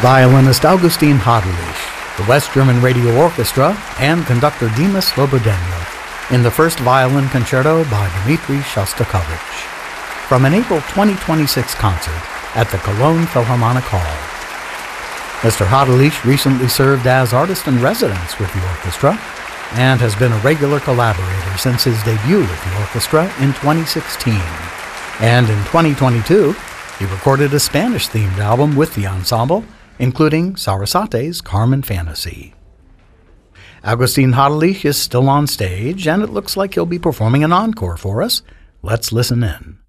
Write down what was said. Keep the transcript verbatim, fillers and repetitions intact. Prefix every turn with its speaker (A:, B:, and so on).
A: violinist Augustin Hadelich, the West German Radio Orchestra, and conductor Dimas Slobodenko in the first violin concerto by Dmitri Shostakovich, from an April twenty twenty-six concert at the Cologne Philharmonic Hall. Mister Hadelich recently served as artist-in-residence with the orchestra and has been a regular collaborator since his debut with the orchestra in twenty sixteen. And in twenty twenty-two, he recorded a Spanish-themed album with the ensemble, including Sarasate's Carmen Fantasy. Augustin Hadelich is still on stage, and it looks like he'll be performing an encore for us. Let's listen in.